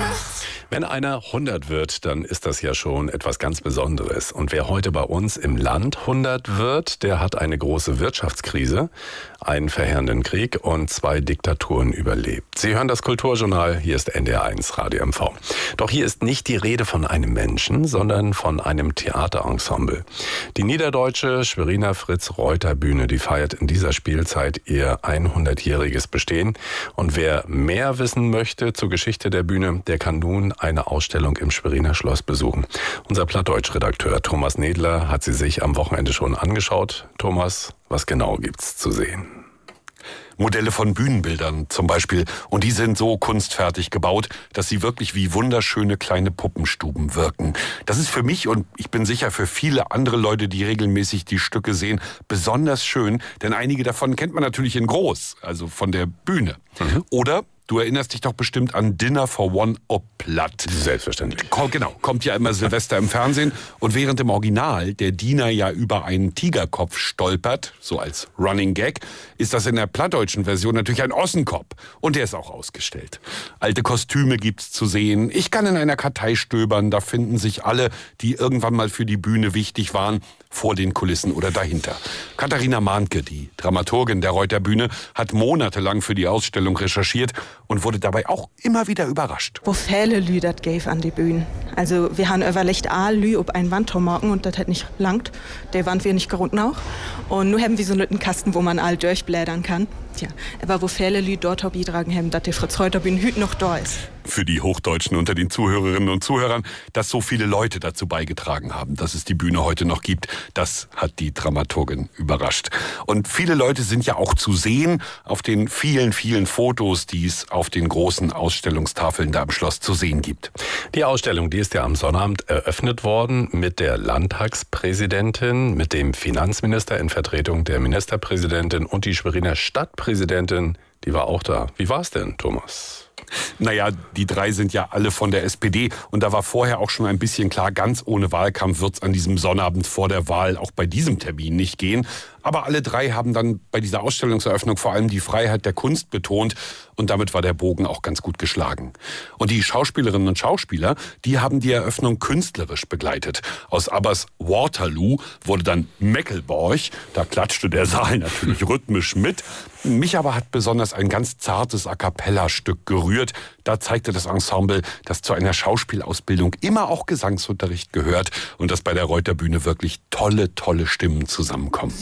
Wenn einer 100 wird, dann ist das ja schon etwas ganz Besonderes. Und wer heute bei uns im Land 100 wird, der hat eine große Wirtschaftskrise, einen verheerenden Krieg und 2 Diktaturen überlebt. Sie hören das Kulturjournal, hier ist NDR1 Radio MV. Doch hier ist nicht die Rede von einem Menschen, sondern von einem Theaterensemble. Die niederdeutsche Schweriner Fritz-Reuter-Bühne, die feiert in dieser Spielzeit ihr 100-jähriges Bestehen. Und wer mehr wissen möchte zur Geschichte der Bühne, der kann nun eine Ausstellung im Schweriner Schloss besuchen. Unser Plattdeutsch-Redakteur Thomas Nedler hat sie sich am Wochenende schon angeschaut. Thomas, was genau gibt's zu sehen? Modelle von Bühnenbildern zum Beispiel. Und die sind so kunstfertig gebaut, dass sie wirklich wie wunderschöne kleine Puppenstuben wirken. Das ist für mich und ich bin sicher für viele andere Leute, die regelmäßig die Stücke sehen, besonders schön. Denn einige davon kennt man natürlich in groß, also von der Bühne. Oder du erinnerst dich doch bestimmt an Dinner for One au Platt. Selbstverständlich. Genau, kommt ja immer Silvester im Fernsehen. Und während im Original der Diener ja über einen Tigerkopf stolpert, so als Running Gag, ist das in der plattdeutschen Version natürlich ein Ossenkopf. Und der ist auch ausgestellt. Alte Kostüme gibt's zu sehen. Ich kann in einer Kartei stöbern. Da finden sich alle, die irgendwann mal für die Bühne wichtig waren, vor den Kulissen oder dahinter. Katharina Mahnke, die Dramaturgin der Reuter-Bühne, hat monatelang für die Ausstellung recherchiert und wurde dabei auch immer wieder überrascht. Wo viele Lü das gäbe an die Bühne. Also wir haben überlegt, Lü ob ein Wandtor morgen und das hat nicht langt. Der Wand wir nicht gerunden auch. Und nur haben wir so einen Kasten, wo man all durchblättern kann. Tja, aber wo viele Lü dort beitragen haben, dass die Fritz-Reuter-Bühne heute noch da ist. Für die Hochdeutschen unter den Zuhörerinnen und Zuhörern, dass so viele Leute dazu beigetragen haben, dass es die Bühne heute noch gibt, das hat die Dramaturgin überrascht. Und viele Leute sind ja auch zu sehen auf den vielen, vielen Fotos, die es auf den großen Ausstellungstafeln da im Schloss zu sehen gibt. Die Ausstellung, die ist ja am Sonnabend eröffnet worden mit der Landtagspräsidentin, mit dem Finanzminister in Vertretung der Ministerpräsidentin und die Schweriner Stadtpräsidentin, die war auch da. Wie war es denn, Thomas? Naja, die 3 sind ja alle von der SPD und da war vorher auch schon ein bisschen klar, ganz ohne Wahlkampf wird's an diesem Sonnabend vor der Wahl auch bei diesem Termin nicht gehen. Aber alle 3 haben dann bei dieser Ausstellungseröffnung vor allem die Freiheit der Kunst betont und damit war der Bogen auch ganz gut geschlagen. Und die Schauspielerinnen und Schauspieler, die haben die Eröffnung künstlerisch begleitet. Aus Abbas Waterloo wurde dann Meckelborch, da klatschte der Saal natürlich rhythmisch mit. Mich aber hat besonders ein ganz zartes A-cappella-Stück gerührt. Da zeigte das Ensemble, dass zu einer Schauspielausbildung immer auch Gesangsunterricht gehört und dass bei der Reuter-Bühne wirklich tolle, tolle Stimmen zusammenkommen.